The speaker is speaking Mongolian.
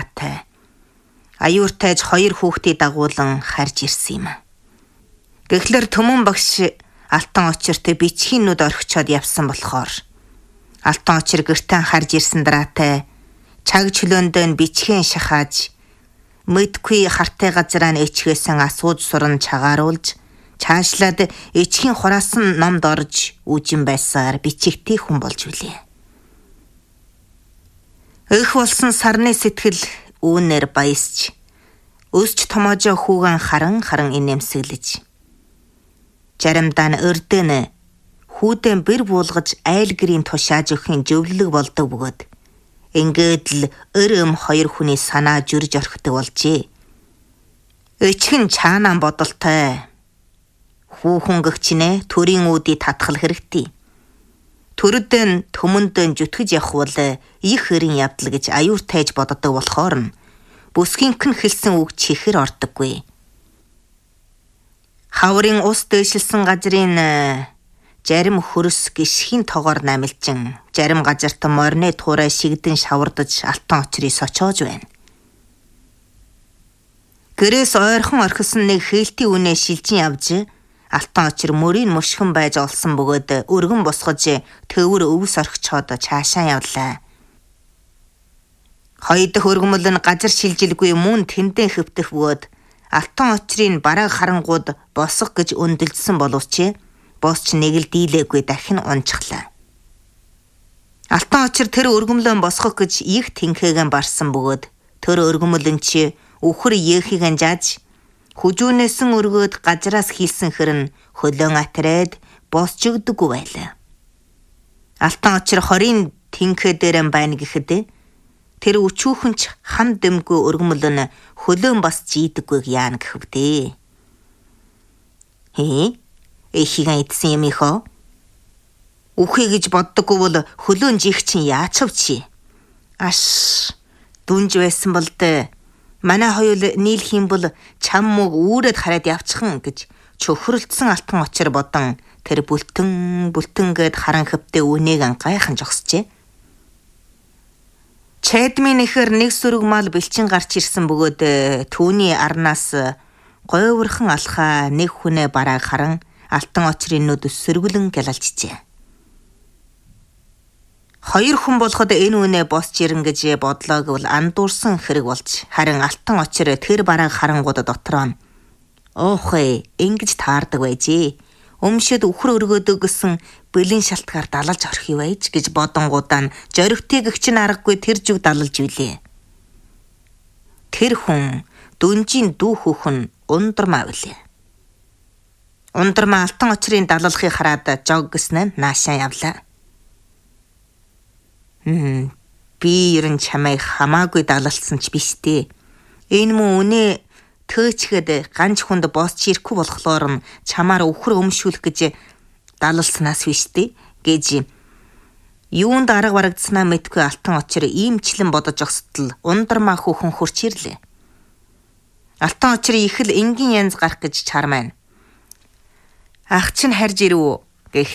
дараатай аюуртайж 2 хүүхдийг дагуулan харж ирсэн юм. Гэхлээр Түмэн багш Алтан очирт бичгийн нүд орхичоод явсан болохоор Алтан очир гэртээ харж ирсэн дараатай чаг чөлөөндөө бичгийн шахааж мэдгүй хартай газараа ичгээсэн асууж суран чагааруулж чаашлаад ичхийн хураасан номд орж үжин байсаар бичигтэй хүн болж үлээ. Эх болсон сарны сэтгэл үүнээр баясч өсч томоожоо хүүгэн харан инээмсэглэж жарамдаа нь өрдөн хүүдэн бэр буулгаж айл гэрийн тушааж өгхийн зөвлөлөг болдог бөгөөд ингээд л өрөм 2 хүний санаа жүрж орхидог болжээ. Өчгөн чаанаа бодолтой хүүхэн гэгчнээ төрийн үүдийг татхал хэрэгтэй. Төрөдөн төмөндөн зүтгэж явах бол их хэрийн явдал гэж аюур тайж боддог болохоор нь бүсгийнхэн хэлсэн үг чихэр ордоггүй. Хаврын ус дэвшилсэн газрын зарим хөрс гисхийн тоогоор намилжин зарим газарт морны туурай шигдэн шавардаж Алтан очрыг сочоож байна. Гэрээс ойрхон орхисон нэг хээлтийн үнэ шилжин явж Алтан очир мөрийн мөшгөн байж олсон бөгөөд өргөн босгож төвөр өвс орхичоод цаашаа явлаа. 2 дахь өргөмөл нь газар шилжилгүй мөн тэндэн хөвтөх бөгөөд Алтан очрын бараг харангууд босго гэж өндөлдсөн боловч босч нэг л дийлээгүй дахин унчглаа. Алтан очир тэр өргөмлөн босгох гэж их тэнхэгэн барсан бөгөөд тэр өргөмөлн чи үхэр ээхийг анжааж хүжүүнээсэн өргөөд газраас хийсэн хэрн хөлөөн атраад босч өгдөггүй байлаа. Алтан очир 20 тэнхээ дээрэн байна гэхэд тэр өчүүхэнч хам дэмгүй өргөмөлн хөлөөн бас жийдэггүй яана гэхвдээ. Эхийг идсэн юм ихо. Үхээ гэж боддоггүй бол хөлөөн жих чинь яачвчи. Аш дүнж байсан бол дэ манай хоёул нийлэх юм бол чам мөг үүрээд хараад явчихан гэж чөхрөлдсөн Алтан очир бодон тэр бүлтэнгээд харан хөвтөө үнийг гайхан жогсжээ. Чэдмийн ихэр нэг сүрэг мал бэлчин гарч ирсэн бөгөөд түүний арнаас говьрхан алхаа нэг хүнээ барааг харан Алтан очрын нүд сөргөлөн гялалжжээ. 2 хүн болоход энэ үнэ босч ирэн гэж бодлоог бол андуурсан хэрэг болж харин Алтан очир тэр барааг харангууд дотроо нь ингэж таардаг байжээ. Өмшөд үхэр өргөөдөг гэсэн бэлэн шалтгаар далалж орох юу байж гэж бодонгуудаа нь зоригтыг гэгчин аргагүй тэр зүг далалж үлээ. Тэр хүн дүнжийн дүү хүүхэн ундрмаа үлээ. Ундрмаа Алтан очрын далалхыг хараад жог гэснээр наашаа явлаа. Би ерэн чамайг хамаагүй далалсан ч биш дээ. Энэ мөн үнэ төөчгээд ганц хүнд босч ирэхгүй болохоор нь чамаар үхэр өмшүүлэх гэж далалснаас биш дээ гэж юунд арга барагдсанаа мэдгүй Алтан очир иймчлэн бодож огсдол ундрмаа хүүхэн хурч ирлээ. Алтан очир их л энгийн янз гарах гэж чармайна. Ах чинь харж ирв үү?